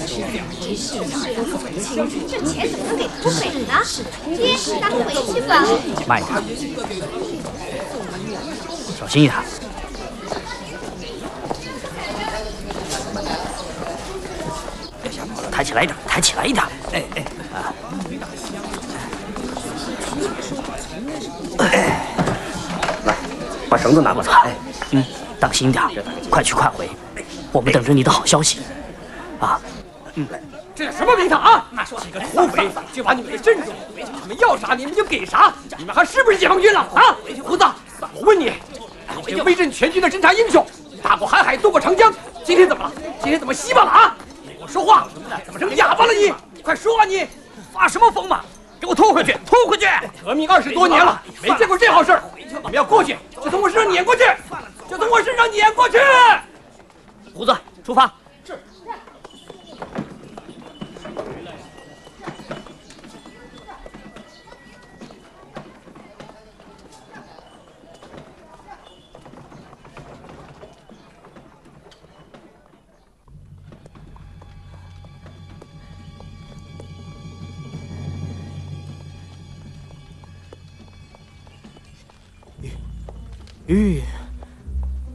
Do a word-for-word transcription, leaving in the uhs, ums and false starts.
这钱怎么能给土匪呢？爹，咱回去吧。 慢一点，小心一点。别吓跑了，抬起来一点，抬起来一点。哎哎啊！哎，来，把绳子拿过来。哎，嗯，当心点，快去快回。我们等着你的好消息。啊，嗯。 这叫什么名堂啊！几个土匪就把你们给镇住，你们要啥你们就给啥，你们还是不是解放军了啊？胡子，我问你，你这个威震全军的侦察英雄，大过海海，渡过长江，今天怎么了？今天怎么稀巴了啊？你给我说话，怎么成哑巴了你？快说啊你！发什么疯嘛？给我拖回去，拖回去！革命二十多年了，没见过这好事。你们要过去，就从我身上撵过去，就从我身上撵过去。 胡子，出发。 玉。